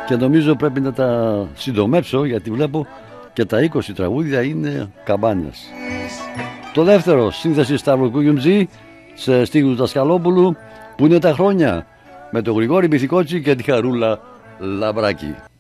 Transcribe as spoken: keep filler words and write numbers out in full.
και νομίζω πρέπει να τα συντομέψω, γιατί βλέπω και τα είκοσι τραγούδια είναι καμπάνιας. Το δεύτερο, σύνθεση Σταύρο Κουγιουμτζή σε στίχους Δασκαλόπουλου, που είναι τα χρόνια, με τον Γρηγόρη Μυθικότσι και τη Χαρούλα Λαμπράκη.